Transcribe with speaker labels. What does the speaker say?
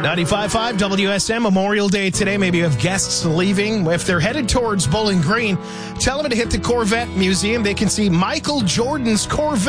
Speaker 1: 95.5 WSM Memorial Day today. Maybe you have guests leaving. If they're headed towards Bowling Green, tell them to hit the Corvette Museum. They can see Michael Jordan's Corvette.